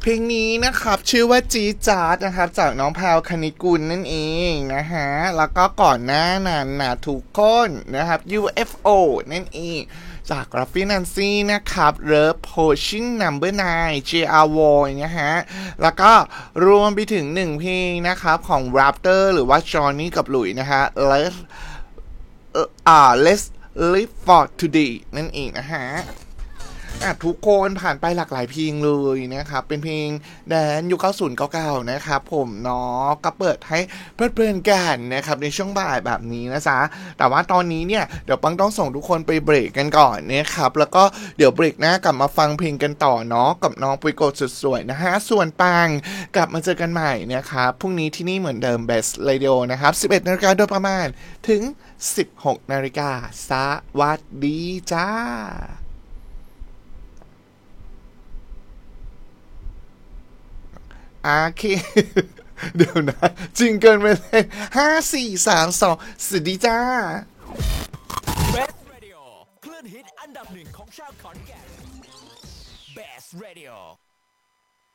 เพลงนี้นะครับชื่อว่าจีจาร์ดนะครับจากน้องแพรวคณิกุลนั่นเองนะฮะแล้วก็ก่อนหน้านั้นนะทุกคนนะครับ UFO นั่นเองจากรัฟฟี่นันซี่นะครับ Love Potion Number 9 JR Boy นะฮะแล้วก็รวมไปถึงหนึ่งเพลงนะครับของ Raptor หรือว่า Johnny กับหลุยนะฮะ Let's Live for Today นั่นเองนะฮะทุกคนผ่านไปหลากหลายเพลงเลยนะครับเป็นเพลงแดนยุค90 99นะครับผมเนาะก็เปิดให้เพลินๆกันนะครับในช่วงบ่ายแบบนี้นะจ๊ะแต่ว่าตอนนี้เนี่ยเดี๋ยวปังต้องส่งทุกคนไปเบรกกันก่อนนะครับแล้วก็เดี๋ยวเบรกหน้ากลับมาฟังเพลงกันต่อเนาะกับน้องปุยโกะสุดสวยนะฮะส่วนปังกลับมาเจอกันใหม่นะครับพรุ่งนี้ที่นี่เหมือนเดิม Best Radio นะครับ 11 นาฬิกาโดยประมาณถึง 16 นาฬิกาสวัสดีจ้าโอเคเดี๋ยวนะจริงเกินไปเลย5 4 3 2สวัสดีจ้า Best Radio คลื่นฮิตอันดับหนึ่งของชาวขอนแก่น Best Radio